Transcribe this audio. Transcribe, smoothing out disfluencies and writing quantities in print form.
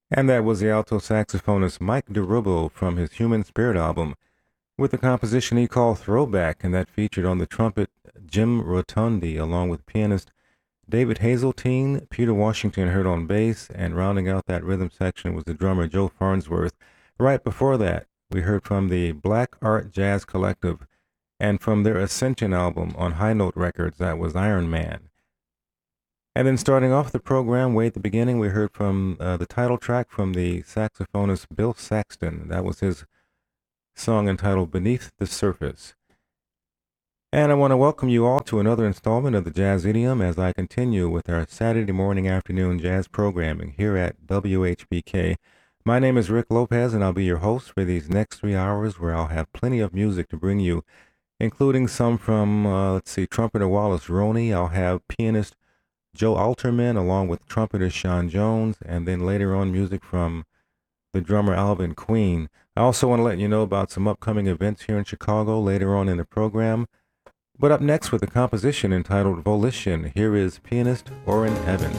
And that was the alto saxophonist Mike DeRubo from his Human Spirit album with the composition he called Throwback, and that featured on the trumpet Jim Rotundi along with pianist David Hazeltine. Peter Washington heard on bass, and rounding out that rhythm section was the drummer Joe Farnsworth. Right before that, we heard from the Black Art Jazz Collective, and from their Ascension album on High Note Records, that was Iron Man. And then starting off the program, way at the beginning, we heard from the title track from the saxophonist Bill Saxton. That was his song entitled Beneath the Surface. And I want to welcome you all to another installment of the Jazz Idiom as I continue with our Saturday morning afternoon jazz programming here at WHBK. My name is Rick Lopez, and I'll be your host for these next 3 hours where I'll have plenty of music to bring you, including some from, trumpeter Wallace Roney. I'll have pianist Joe Alterman along with trumpeter Sean Jones, and then later on music from the drummer Alvin Queen. I also want to let you know about some upcoming events here in Chicago later on in the program. But up next with a composition entitled Volition, here is pianist Orrin Evans.